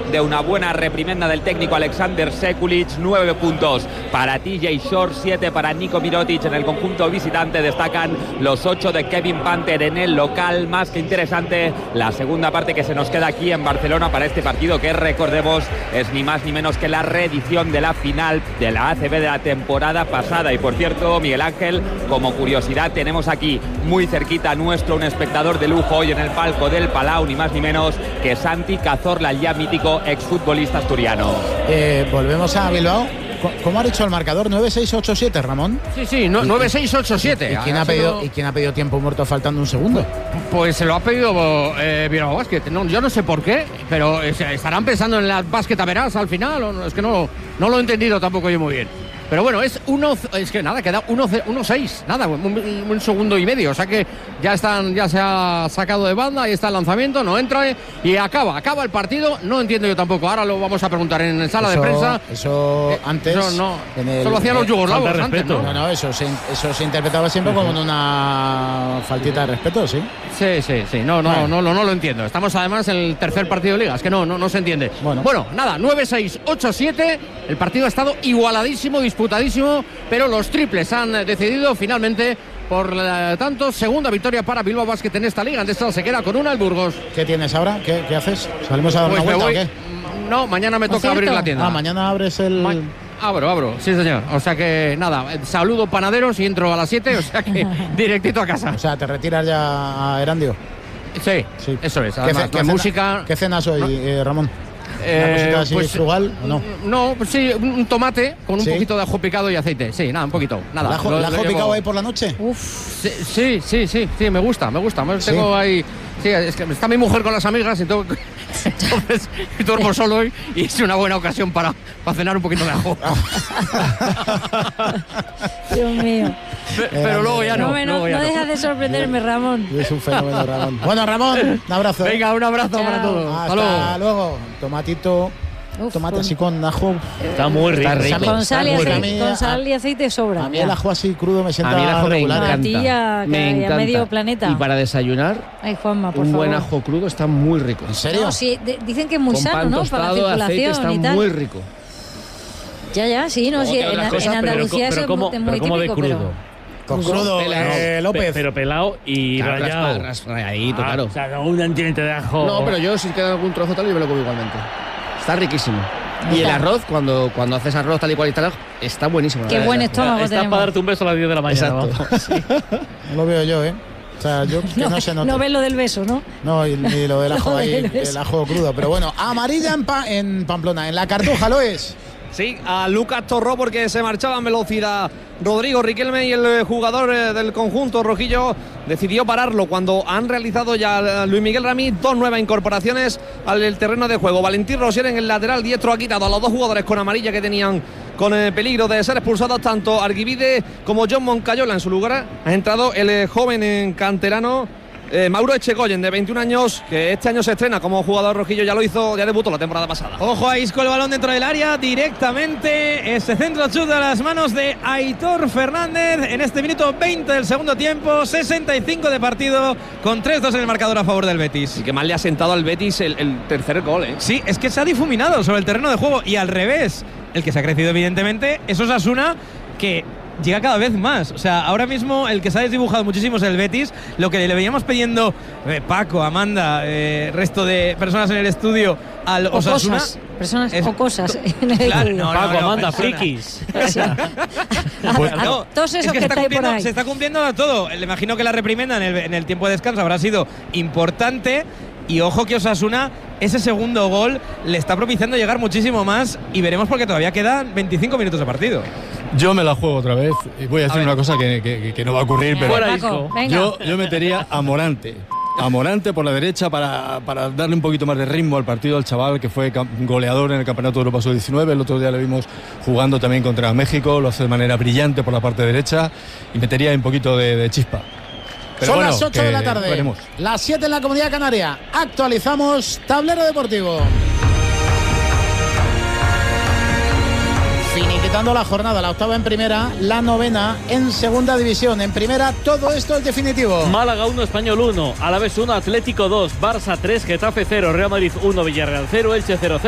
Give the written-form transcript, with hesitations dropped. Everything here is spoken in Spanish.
de una buena reprimenda del técnico Alexander Sekulic. 9 puntos para TJ Short, 7 para Nico Mirotic. En el conjunto visitante destacan los 8 de Kevin Panther en el local. Más que interesante la segunda parte que se nos queda aquí en Barcelona para este partido, que recordemos es ni más ni menos que la reedición de la final de la ACB de la temporada pasada. Y por cierto, Miguel Ángel, como curiosidad, tenemos aquí muy cerquita nuestro un espectador de lujo hoy en el palco del Palau, ni más ni menos que Santi Cazorla, el ya mítico exfutbolista asturiano. Volvemos a Bilbao. ¿Cómo ha dicho el marcador? 9-6-8-7, Ramón. Sí, 9-6-8-7. ¿Y quién ha pedido tiempo muerto faltando un segundo? Pues se lo ha pedido Bilbao Basket. Yo no sé por qué, pero estarán pensando en las Basket Averas al final. O no, es que no lo he entendido tampoco yo muy bien. Pero bueno, es que nada, queda 1-6, nada, un segundo y medio. O sea que ya se ha sacado de banda, ahí está el lanzamiento, no entra y acaba el partido. No entiendo yo tampoco, ahora lo vamos a preguntar en sala de prensa. Eso antes. Eso lo hacían los yugoslavos antes, ¿no? No, eso se interpretaba siempre como una faltita de respeto, ¿sí? Sí, no lo entiendo. Estamos además en el tercer partido de liga, es que no se entiende. Bueno, nada, 9-6, 8-7, el partido ha estado igualadísimo, disputadísimo, pero los triples han decidido finalmente. Por tanto, segunda victoria para Bilbao Basket en esta liga. Antes se queda con una el Burgos. ¿Qué tienes ahora? ¿Qué haces? ¿Salimos a dar una vuelta o qué? No, mañana me toca abrir la tienda. Mañana abres el... Abro, sí señor. O sea que nada, saludo panaderos y entro a las 7, o sea que directito a casa. O sea, ¿te retiras ya a Erandio? Sí, eso es. Además, ¿Qué música? ¿Qué cenas hoy, Ramón? ¿Una cosita así frugal o no? No, pues sí, un tomate con un poquito de ajo picado y aceite. Sí, nada, un poquito. Nada. ¿El ajo picado ahí por la noche? Sí, me gusta. Tengo ahí... Sí, es que está mi mujer con las amigas y todo, entonces duermo solo hoy y es una buena ocasión para cenar un poquito de ajo. Dios mío. Pero luego ya no. No dejas de sorprenderme, Ramón. Es un fenómeno, Ramón. Bueno, Ramón, un abrazo. Venga, un abrazo para todos. Hasta luego. Tomatito. Tomate así con ajo. Está muy rico. Con sal y aceite sobra. A mí el ajo así crudo me sienta regular. A ti y a medio planeta. Y para desayunar, ay, Juanma, por un favor. buen ajo crudo está muy rico. ¿En serio? No, sí, dicen que es muy con sano, pan ¿no? tostado, Para la circulación aceite, está y tal. muy rico. Ya, sí, no, sí. En Andalucía es muy típico, crudo. Con crudo, López. Pero pelado y rallado. Rayadito, claro. O sea, un diente de ajo. No, pero yo si queda algún trozo tal yo me lo como igualmente. Está riquísimo. Y el arroz, cuando haces arroz tal y cual y tal, está buenísimo. Qué buen estómago tenemos. Está para darte un beso a las 10 de la mañana. Exacto. Sí. No lo veo yo, O sea, yo que no se nota. No ves lo del beso, ¿no? No, ni lo del ajo ahí, el ajo crudo. Pero bueno, amarilla en Pamplona, en la Cartuja lo es. Sí, a Lucas Torró porque se marchaba en velocidad Rodrigo Riquelme y el jugador del conjunto rojillo decidió pararlo cuando han realizado ya Luis Miguel Ramí 2 nuevas incorporaciones al terreno de juego. Valentín Rosier en el lateral diestro ha quitado a los 2 jugadores con amarilla que tenían con peligro de ser expulsados, tanto Arguivide como John Moncayola. En su lugar ha entrado el joven canterano Mauro Echegoyen, de 21 años, que este año se estrena como jugador rojillo, ya debutó la temporada pasada. Ojo a Isco, el balón dentro del área, directamente ese centro chute a las manos de Aitor Fernández en este minuto 20 del segundo tiempo, 65 de partido, con 3-2 en el marcador a favor del Betis. Y que más le ha sentado al Betis el tercer gol, Sí, es que se ha difuminado sobre el terreno de juego y al revés, el que se ha crecido evidentemente es Osasuna, que llega cada vez más. O sea, ahora mismo el que se ha desdibujado muchísimo es el Betis. Lo que le veníamos pidiendo Paco, Amanda, resto de personas en el estudio al Osasuna. Personas o cosas en el estudio. Paco, Amanda, frikis. Todos esos que estáis por ahí. Se está cumpliendo a todo. Le imagino que la reprimenda en el tiempo de descanso habrá sido importante. Y ojo que Osasuna, ese segundo gol le está propiciando llegar muchísimo más y veremos porque todavía quedan 25 minutos de partido. Yo me la juego otra vez y voy a decir una cosa que no va a ocurrir, pero Paco, yo metería a Morante. A Morante por la derecha para darle un poquito más de ritmo al partido al chaval que fue goleador en el Campeonato de Europa Sub-19. El otro día le vimos jugando también contra México, lo hace de manera brillante por la parte derecha y metería un poquito de chispa. Pero son bueno, las 8 de la tarde, veremos. Las 7 en la Comunidad Canaria. Actualizamos Tablero Deportivo. Finiquitando la jornada, la octava en primera, la novena en segunda división. En primera, todo esto es definitivo. Málaga 1, Español 1, Alavés 1, Atlético 2, Barça 3, Getafe 0, Real Madrid 1, Villarreal 0, Elche 0.